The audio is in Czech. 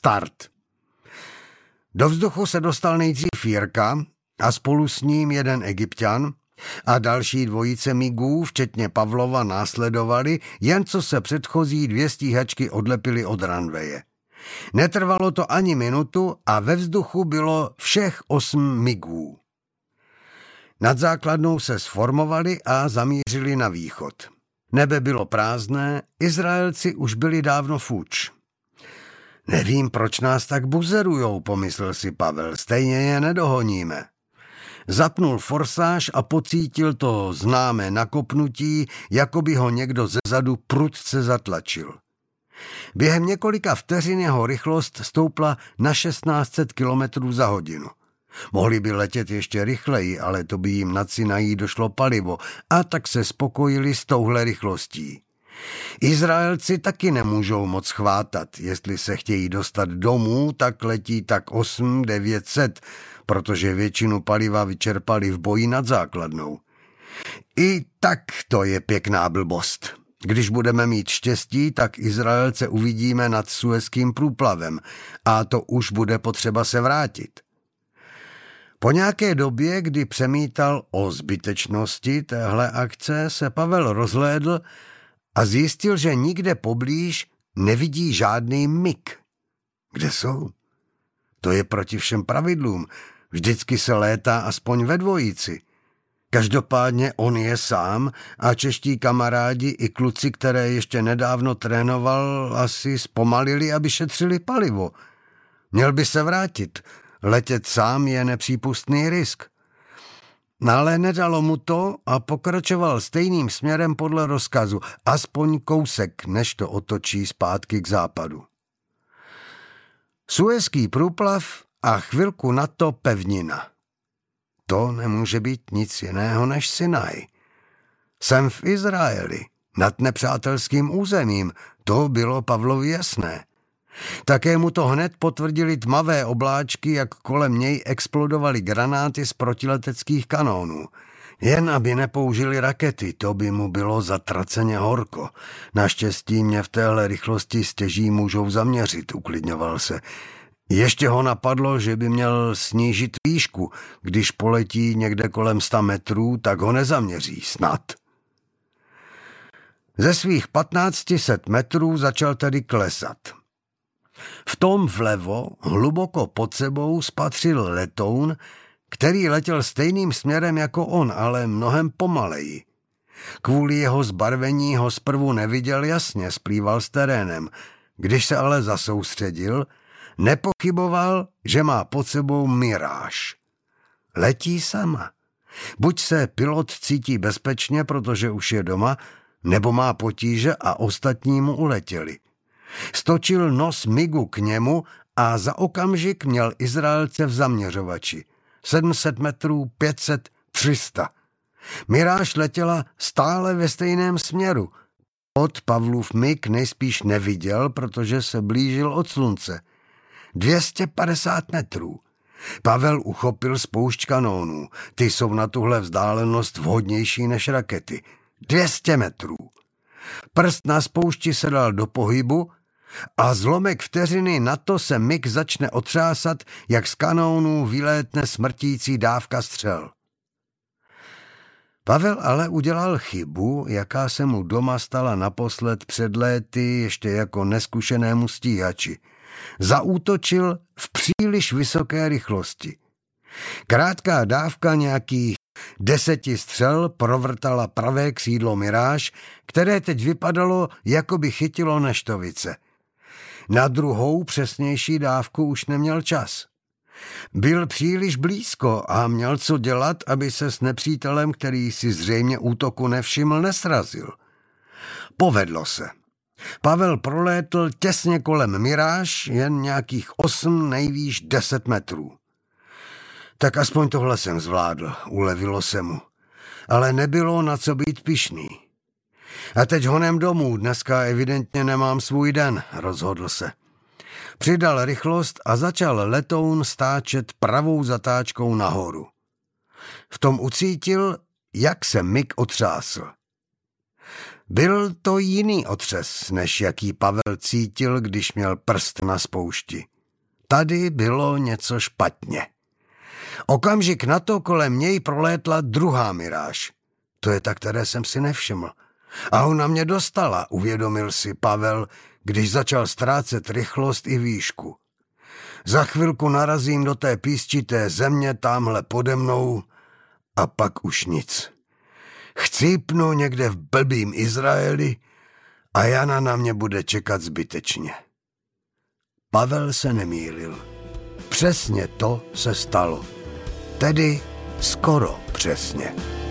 Start. Do vzduchu se dostal nejdřív Jirka a spolu s ním jeden Egypťan a další dvojice migů, včetně Pavlova, následovali, jen co se předchozí 2 stíhačky odlepily od ranveje. Netrvalo to ani minutu a ve vzduchu bylo všech 8 migů. Nad základnou se sformovali a zamířili na východ. Nebe bylo prázdné, Izraelci už byli dávno fuč. Nevím, proč nás tak buzerujou, pomyslel si Pavel, stejně je nedohoníme. Zapnul forsáž a pocítil to známé nakopnutí, jako by ho někdo zezadu prudce zatlačil. Během několika vteřin jeho rychlost stoupla na 1600 km za hodinu. Mohli by letět ještě rychleji, ale to by jim nad Sinají došlo palivo a tak se spokojili s touhle rychlostí. Izraelci taky nemůžou moc chvátat, jestli se chtějí dostat domů, tak letí tak 800-900, protože většinu paliva vyčerpali v boji nad základnou. I tak to je pěkná blbost. Když budeme mít štěstí, tak Izraelce uvidíme nad Suezským průplavem a to už bude potřeba se vrátit. Po nějaké době, kdy přemítal o zbytečnosti téhle akce, se Pavel rozhlédl a zjistil, že nikde poblíž nevidí žádný MiG. Kde jsou? To je proti všem pravidlům. Vždycky se létá aspoň ve dvojici. Každopádně on je sám a čeští kamarádi i kluci, které ještě nedávno trénoval, asi zpomalili, aby šetřili palivo. Měl by se vrátit. Letět sám je nepřípustný risk. Ale nedalo mu to a pokračoval stejným směrem podle rozkazu, aspoň kousek, než to otočí zpátky k západu. Suezský průplav a chvilku na to pevnina. To nemůže být nic jiného než Sinaj. Jsem v Izraeli, nad nepřátelským územím, to bylo Pavlovi jasné. Také mu to hned potvrdili tmavé obláčky, jak kolem něj explodovaly granáty z protileteckých kanónů. Jen aby nepoužili rakety, to by mu bylo zatraceně horko. Naštěstí mě v téhle rychlosti stěží můžou zaměřit, uklidňoval se. Ještě ho napadlo, že by měl snížit výšku. Když poletí někde kolem 100 metrů, tak ho nezaměří, snad. Ze svých 1500 metrů začal tedy klesat. V tom vlevo, hluboko pod sebou, spatřil letoun, který letěl stejným směrem jako on, ale mnohem pomaleji. Kvůli jeho zbarvení ho zprvu neviděl jasně, splýval s terénem. Když se ale zasoustředil, nepochyboval, že má pod sebou miráž. Letí sama. Buď se pilot cítí bezpečně, protože už je doma, nebo má potíže a ostatní mu uletěli. Stočil nos migu k němu a za okamžik měl Izraelce v zaměřovači. 700 metrů, 500, 300. Miráž letěla stále ve stejném směru. Od Pavlův mig nejspíš neviděl, protože se blížil od slunce. 250 metrů. Pavel uchopil spoušť kanónů. Ty jsou na tuhle vzdálenost vhodnější než rakety. 200 metrů. Prst na spoušti se dal do pohybu a zlomek vteřiny na to se mig začne otřásat, jak z kanónů vylétne smrtící dávka střel. Pavel ale udělal chybu, jaká se mu doma stala naposled před léty ještě jako neskušenému stíhači. Zaútočil v příliš vysoké rychlosti. Krátká dávka nějakých 10 střel provrtala pravé křídlo Miráž, které teď vypadalo, jako by chytilo neštovice. Na druhou přesnější dávku už neměl čas. Byl příliš blízko a měl co dělat, aby se s nepřítelem, který si zřejmě útoku nevšiml, nesrazil. Povedlo se. Pavel prolétl těsně kolem Miráž, jen nějakých 8, nejvýš 10 metrů. Tak aspoň tohle jsem zvládl, ulevilo se mu. Ale nebylo na co být pyšný. A teď honem domů, dneska evidentně nemám svůj den, rozhodl se. Přidal rychlost a začal letoun stáčet pravou zatáčkou nahoru. V tom ucítil, jak se mig otřásl. Byl to jiný otřes, než jaký Pavel cítil, když měl prst na spoušti. Tady bylo něco špatně. Okamžik na to kolem něj prolétla druhá miráž. To je ta, které jsem si nevšiml. A ona mě dostala, uvědomil si Pavel, když začal ztrácet rychlost i výšku. Za chvilku narazím do té písčité země támhle pode mnou a pak už nic. Chcípnu někde v blbým Izraeli a Jana na mě bude čekat zbytečně. Pavel se nemýlil. Přesně to se stalo. Tedy skoro přesně.